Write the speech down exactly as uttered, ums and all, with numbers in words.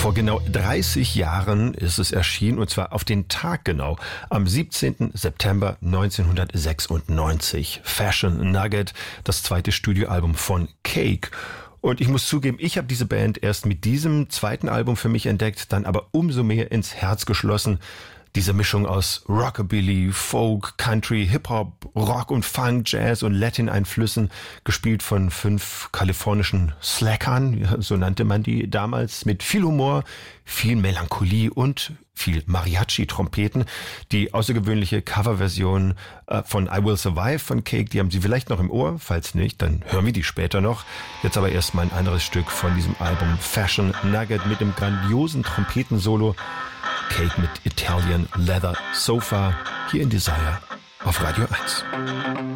Vor genau dreißig Jahren ist es erschienen, und zwar auf den Tag genau, am siebzehnten September neunzehnhundertsechsundneunzig. Fashion Nugget, das zweite Studioalbum von Cake. Und ich muss zugeben, ich habe diese Band erst mit diesem zweiten Album für mich entdeckt, dann aber umso mehr ins Herz geschlossen. Diese Mischung aus Rockabilly, Folk, Country, Hip-Hop, Rock und Funk, Jazz und Latin-Einflüssen, gespielt von fünf kalifornischen Slackern, so nannte man die damals, mit viel Humor, viel Melancholie und viel Mariachi-Trompeten. Die außergewöhnliche Coverversion äh, von I Will Survive von Cake, die haben Sie vielleicht noch im Ohr. Falls nicht, dann hören wir die später noch. Jetzt aber erstmal ein anderes Stück von diesem Album Fashion Nugget mit dem grandiosen Trompetensolo. Cake mit Italian Leather Sofa, hier in Desire auf Radio eins.